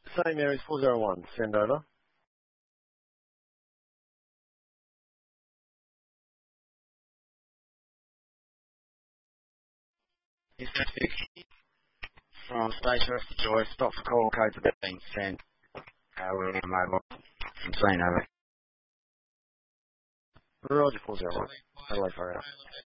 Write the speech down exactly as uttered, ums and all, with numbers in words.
Same Aries four zero one, send over. Is that Vicky from Station of the Joy? Stop for call codes have been sent. Uh, we're on mobile. I'm saying over. Roger four zero one. Hello, far out.